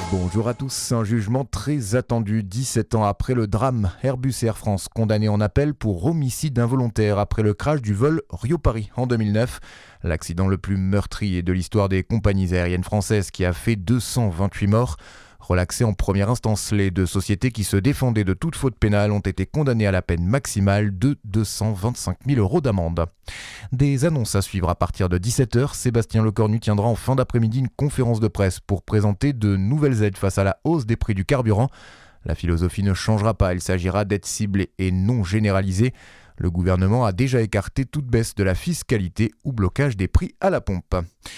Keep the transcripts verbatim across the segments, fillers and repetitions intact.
Bonjour à tous, un jugement très attendu dix-sept ans après le drame. Airbus et Air France condamnés en appel pour homicide involontaire après le crash du vol Rio-Paris en deux mille neuf. L'accident le plus meurtrier de l'histoire des compagnies aériennes françaises qui a fait deux cent vingt-huit morts. Relaxés en première instance, les deux sociétés qui se défendaient de toute faute pénale ont été condamnées à la peine maximale de deux cent vingt-cinq mille euros d'amende. Des annonces à suivre à partir de dix-sept heures. Sébastien Lecornu tiendra en fin d'après-midi une conférence de presse pour présenter de nouvelles aides face à la hausse des prix du carburant. La philosophie ne changera pas, il s'agira d'aides ciblées et non généralisées. Le gouvernement a déjà écarté toute baisse de la fiscalité ou blocage des prix à la pompe.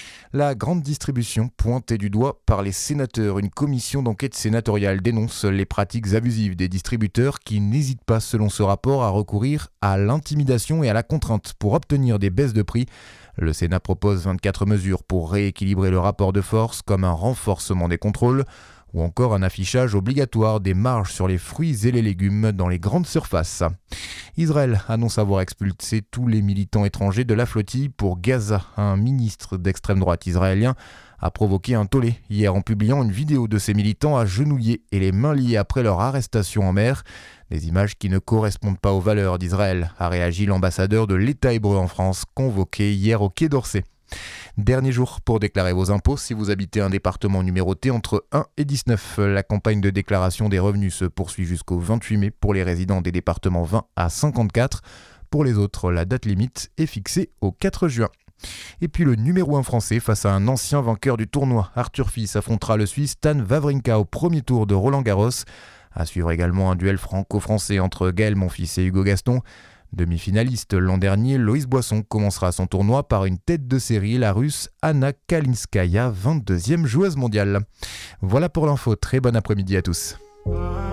La grande distribution, pointée du doigt par les sénateurs, une commission d'enquête sénatoriale dénonce les pratiques abusives des distributeurs qui n'hésitent pas, selon ce rapport, à recourir à l'intimidation et à la contrainte pour obtenir des baisses de prix. Le Sénat propose vingt-quatre mesures pour rééquilibrer le rapport de force, comme un renforcement des contrôles ou encore un affichage obligatoire des marges sur les fruits et les légumes dans les grandes surfaces. Israël annonce avoir expulsé tous les militants étrangers de la flottille pour Gaza. Un ministre d'extrême droite israélien a provoqué un tollé hier en publiant une vidéo de ces militants agenouillés et les mains liées après leur arrestation en mer. Des images qui ne correspondent pas aux valeurs d'Israël, a réagi l'ambassadeur de l'État hébreu en France, convoqué hier au Quai d'Orsay. Dernier jour pour déclarer vos impôts si vous habitez un département numéroté entre un et dix-neuf. La campagne de déclaration des revenus se poursuit jusqu'au vingt-huit mai pour les résidents des départements vingt à cinquante-quatre. Pour les autres, la date limite est fixée au quatre juin. Et puis le numéro un français face à un ancien vainqueur du tournoi. Arthur Fils affrontera le Suisse Stan Wawrinka au premier tour de Roland-Garros. À suivre également un duel franco-français entre Gaël Monfils et Hugo Gaston. Demi-finaliste l'an dernier, Loïs Boisson commencera son tournoi par une tête de série, la Russe Anna Kalinskaya, vingt-deuxième joueuse mondiale. Voilà pour l'info, très bon après-midi à tous.